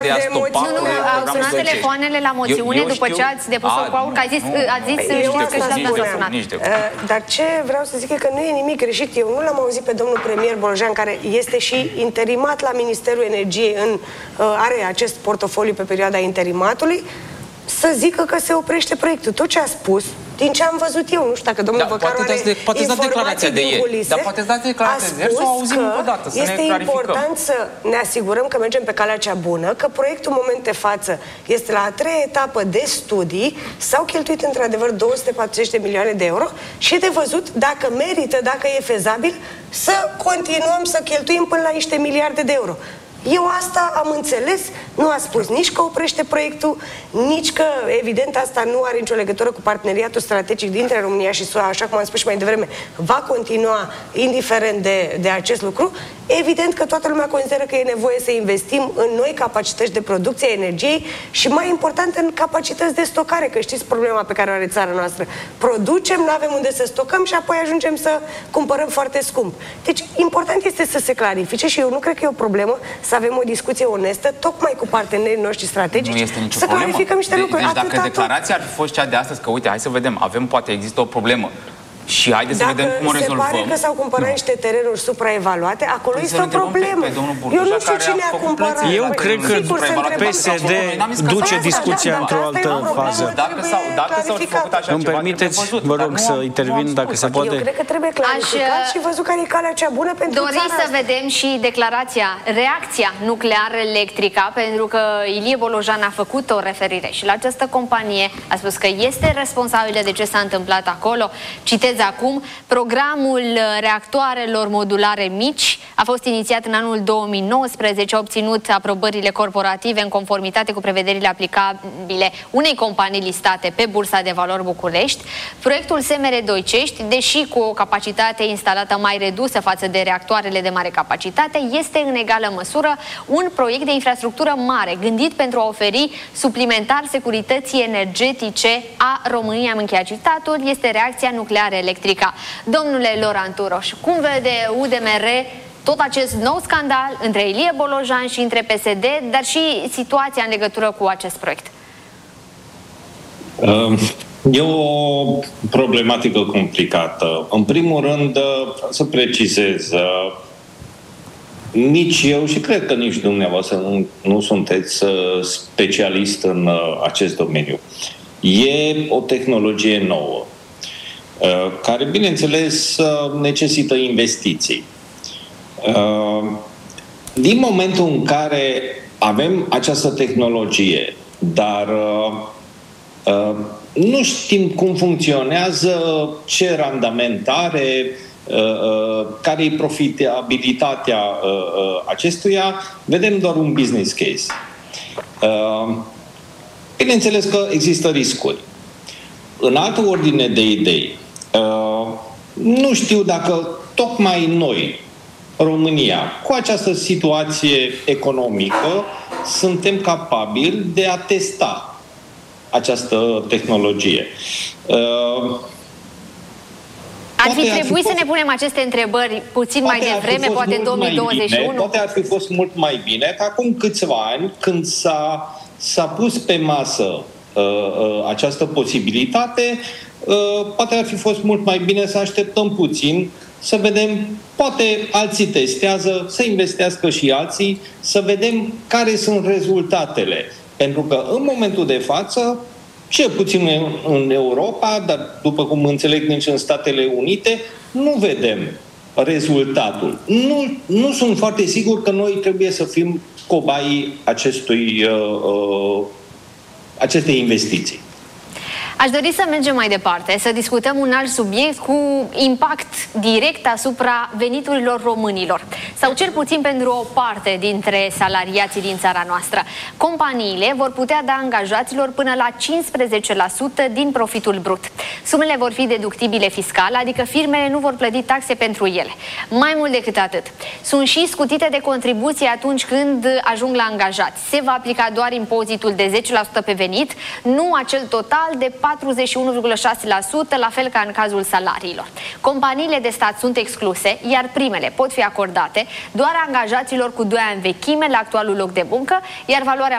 a stopa... Au sunat telefoanele la moțiune după ce ați depus-o cu aur, că ați zis că și l-ați sunat. Dar ce vreau să zic e că nu e nimic greșit. Eu nu l-am auzit pe domnul premier Bolojan, care este și interimat la Ministerul Energiei, are acest portofoliu pe perioada interimatului, să zică că se oprește proiectul. Tot ce a spus, din ce am văzut eu, nu știu dacă domnul Văcaru are informații din culise, dar poate dați declarația de ieri, să o auzim încă o dată, să ne clarificăm. Este important să ne asigurăm că mergem pe calea cea bună, că proiectul în moment de față este la a 3-a etapă de studii, s-au cheltuit într-adevăr 240 de milioane de euro și e de văzut dacă merită, dacă e fezabil, să continuăm să cheltuim până la niște miliarde de euro. Eu asta am înțeles, nu a spus nici că oprește proiectul, nici că, evident, asta nu are nicio legătură cu parteneriatul strategic dintre România și SUA, așa cum am spus și mai devreme, va continua indiferent de acest lucru. Evident că toată lumea consideră că e nevoie să investim în noi capacități de producție a energiei și, mai important, în capacități de stocare, că știți problema pe care o are țara noastră. Producem, nu avem unde să stocăm și apoi ajungem să cumpărăm foarte scump. Deci, important este să se clarifice și eu nu cred că e o problemă să avem o discuție onestă, tocmai cu partenerii noștri strategici, nu este nicio să problemă. clarificăm niște lucruri. Deci dacă declarația ar fi fost cea de astăzi, că uite, hai să vedem, avem, poate există o problemă, și haideți să vedem cum o rezolvăm. Dacă se pare că s-au cumpărat niște terenuri supraevaluate, acolo este o problemă. Eu nu știu cine a cumpărat. Eu cred că PSD duce discuția într-o altă fază. Dacă s-au făcut așa ceva, îmi permiteți, vă rog, să intervin dacă se poate? Eu cred că trebuie clarificat și văzut care e calea cea bună pentru țara asta. Dori să vedem și declarația, reacția nucleară electrică, pentru că Ilie Bolojan a făcut o referire și la această companie, a spus că este responsabilă de ce s-a întâmplat acolo. Citez acum, programul reactoarelor modulare mici a fost inițiat în anul 2019, a obținut aprobările corporative în conformitate cu prevederile aplicabile unei companii listate pe Bursa de Valori București. Proiectul SMR Doicești, deși cu o capacitate instalată mai redusă față de reactoarele de mare capacitate, este în egală măsură un proiect de infrastructură mare, gândit pentru a oferi suplimentar securității energetice a României. Am încheiat citatul, este reacția nucleară electrică. Domnule Loran Turoș, cum vede UDMR tot acest nou scandal între Ilie Bolojan și între PSD, dar și situația în legătură cu acest proiect? E o problematică complicată. În primul rând, să precizez, nici eu și cred că nici dumneavoastră nu sunteți specialist în acest domeniu. E o tehnologie nouă, care, bineînțeles, necesită investiții. Din momentul în care avem această tehnologie, dar nu știm cum funcționează, ce randament are, care e profitabilitatea acestuia, vedem doar un business case. Bineînțeles că există riscuri. În altă ordine de idei, nu știu dacă tocmai noi, România, cu această situație economică, suntem capabili de a testa această tehnologie. Ar fi trebuit să ne punem aceste întrebări puțin mai devreme, poate în 2021? Poate ar fi fost mult mai bine că acum câțiva ani, când s-a pus pe masă această posibilitate, poate ar fi fost mult mai bine să așteptăm puțin, să vedem, poate alții testează, să investească și alții, să vedem care sunt rezultatele. Pentru că în momentul de față, cel puțin în Europa, dar după cum înțeleg nici în Statele Unite, nu vedem rezultatul. Nu sunt foarte sigur că noi trebuie să fim cobaii acestei investiții. Aș dori să mergem mai departe, să discutăm un alt subiect cu impact direct asupra veniturilor românilor, sau cel puțin pentru o parte dintre salariații din țara noastră. Companiile vor putea da angajaților până la 15% din profitul brut. Sumele vor fi deductibile fiscal, adică firmele nu vor plăti taxe pentru ele. Mai mult decât atât, sunt și scutite de contribuție atunci când ajung la angajați. Se va aplica doar impozitul de 10% pe venit, nu acel total de 41,6%, la fel ca în cazul salariilor. Companiile de stat sunt excluse, iar primele pot fi acordate doar angajaților cu 2 ani vechime la actualul loc de muncă, iar valoarea